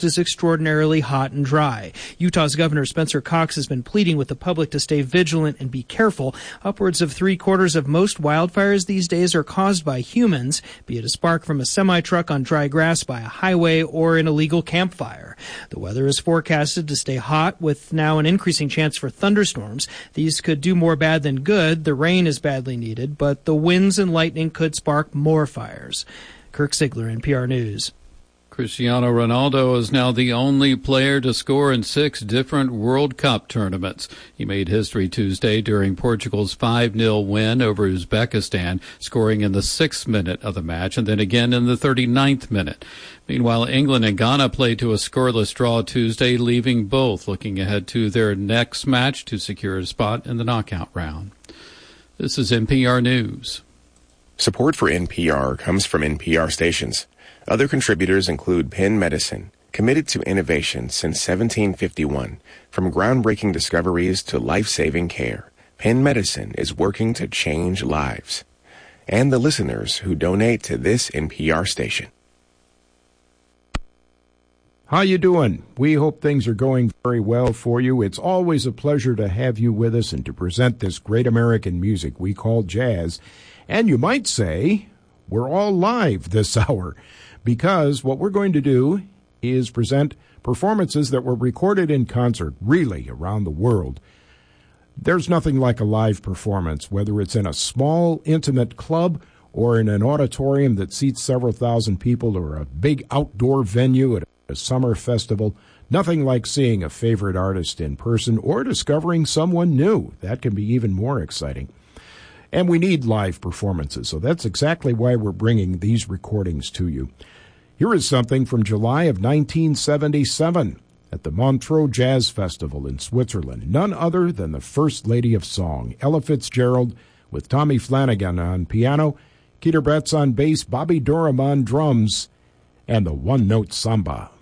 is extraordinarily hot and dry. Utah's Governor Spencer Cox has been pleading with the public to stay vigilant and be careful. Upwards of 3/4 of most wildfires these days are caused by humans, be it a spark from a semi-truck on dry grass by a highway or an illegal campfire. The weather is forecasted to stay hot with now an increasing chance for thunderstorms. These could do more bad than good. The rain is badly needed, but the winds and lightning could spark more fires. Kirk Sigler, NPR News. Cristiano Ronaldo is now the only player to score in 6 different World Cup tournaments. He made history Tuesday during Portugal's 5-0 win over Uzbekistan, scoring in the 6th minute of the match and then again in the 39th minute. Meanwhile, England and Ghana played to a scoreless draw Tuesday, leaving both looking ahead to their next match to secure a spot in the knockout round. This is NPR News. Support for NPR comes from NPR stations. Other contributors include Penn Medicine, committed to innovation since 1751. From groundbreaking discoveries to life-saving care, Penn Medicine is working to change lives. And the listeners who donate to this NPR station. How you doing? We hope things are going very well for you. It's always a pleasure to have you with us and to present this great American music we call jazz. And you might say we're all live this hour, because what we're going to do is present performances that were recorded in concert, really, around the world. There's nothing like a live performance, whether it's in a small, intimate club or in an auditorium that seats several thousand people or a big outdoor venue at a summer festival. Nothing like seeing a favorite artist in person or discovering someone new. That can be even more exciting. And we need live performances, so that's exactly why we're bringing these recordings to you. Here is something from July of 1977 at the Montreux Jazz Festival in Switzerland. None other than the First Lady of Song, Ella Fitzgerald, with Tommy Flanagan on piano, Keter Betts on bass, Bobby Durham on drums, and the one-note samba.